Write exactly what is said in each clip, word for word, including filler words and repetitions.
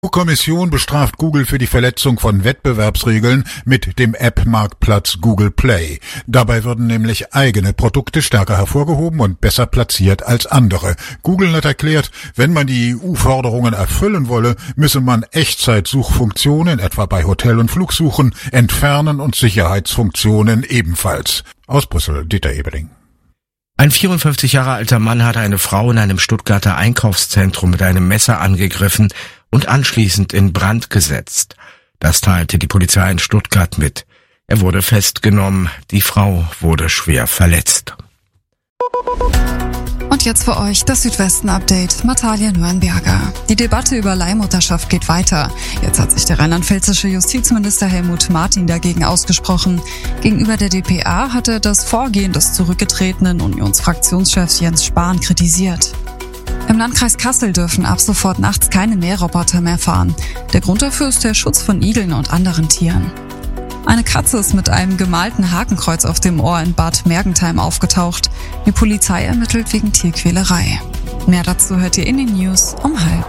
Die E U-Kommission bestraft Google für die Verletzung von Wettbewerbsregeln mit dem App-Marktplatz Google Play. Dabei würden nämlich eigene Produkte stärker hervorgehoben und besser platziert als andere. Google hat erklärt, wenn man die E U-Forderungen erfüllen wolle, müsse man Echtzeitsuchfunktionen, etwa bei Hotel- und Flugsuchen, entfernen und Sicherheitsfunktionen ebenfalls. Aus Brüssel, Dieter Ebeling. Ein vierundfünfzig Jahre alter Mann hatte eine Frau in einem Stuttgarter Einkaufszentrum mit einem Messer angegriffen und anschließend in Brand gesetzt. Das teilte die Polizei in Stuttgart mit. Er wurde festgenommen, die Frau wurde schwer verletzt. Und jetzt für euch das Südwesten-Update. Natalia Nürnberger. Die Debatte über Leihmutterschaft geht weiter. Jetzt hat sich der rheinland-pfälzische Justizminister Helmut Martin dagegen ausgesprochen. Gegenüber der D P A hat er das Vorgehen des zurückgetretenen Unionsfraktionschefs Jens Spahn kritisiert. Im Landkreis Kassel dürfen ab sofort nachts keine Mähroboter mehr fahren. Der Grund dafür ist der Schutz von Igeln und anderen Tieren. Eine Katze ist mit einem gemalten Hakenkreuz auf dem Ohr in Bad Mergentheim aufgetaucht. Die Polizei ermittelt wegen Tierquälerei. Mehr dazu hört ihr in den News um halb.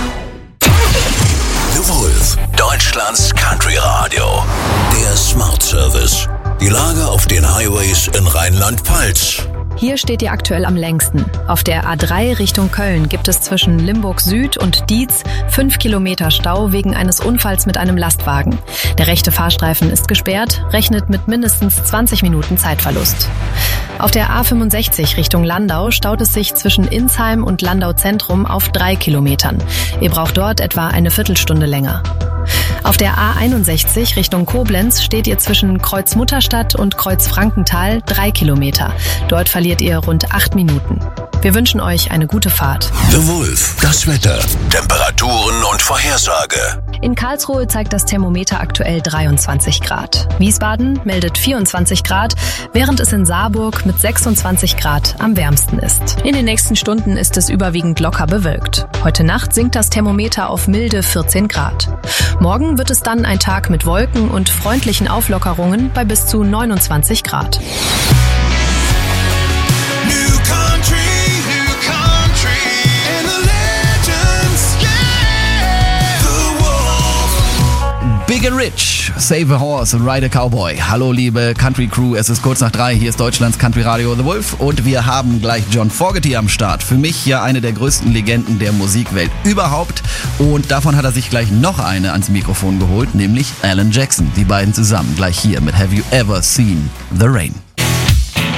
The Wolf, Deutschlands Country Radio. Der Smart Service. Die Lage auf den Highways in Rheinland-Pfalz. Hier steht ihr aktuell am längsten. Auf der A drei Richtung Köln gibt es zwischen Limburg Süd und Dietz fünf Kilometer Stau wegen eines Unfalls mit einem Lastwagen. Der rechte Fahrstreifen ist gesperrt, rechnet mit mindestens zwanzig Minuten Zeitverlust. Auf der A fünfundsechzig Richtung Landau staut es sich zwischen Insheim und Landau Zentrum auf drei Kilometern. Ihr braucht dort etwa eine Viertelstunde länger. Auf der A einundsechzig Richtung Koblenz steht ihr zwischen Kreuz-Mutterstadt und Kreuz-Frankenthal drei Kilometer. Dort verliert ihr rund acht Minuten. Wir wünschen euch eine gute Fahrt. The Wolf, das Wetter, Temperaturen und Vorhersage. In Karlsruhe zeigt das Thermometer aktuell dreiundzwanzig Grad. Wiesbaden meldet vierundzwanzig Grad, während es in Saarburg mit sechsundzwanzig Grad am wärmsten ist. In den nächsten Stunden ist es überwiegend locker bewölkt. Heute Nacht sinkt das Thermometer auf milde vierzehn Grad. Morgen wird es dann ein Tag mit Wolken und freundlichen Auflockerungen bei bis zu neunundzwanzig Grad. Big and Rich, Save a Horse and Ride a Cowboy. Hallo liebe Country Crew, es ist kurz nach drei, hier ist Deutschlands Country Radio The Wolf und wir haben gleich John Fogerty am Start. Für mich ja eine der größten Legenden der Musikwelt überhaupt und davon hat er sich gleich noch eine ans Mikrofon geholt, nämlich Alan Jackson. Die beiden zusammen gleich hier mit Have You Ever Seen the Rain?